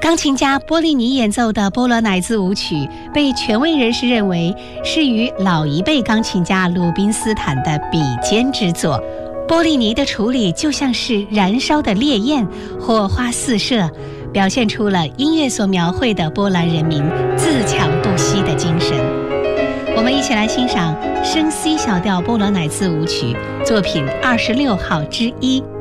钢琴家波利尼演奏的波罗乃兹舞曲被权威人士认为是与老一辈钢琴家鲁宾斯坦的比肩之作。波利尼的处理就像是燃烧的烈焰，火花四射，表现出了音乐所描绘的波兰人民自强不息的精神。我们一起来欣赏升 C 小调波罗乃兹舞曲作品26号之一。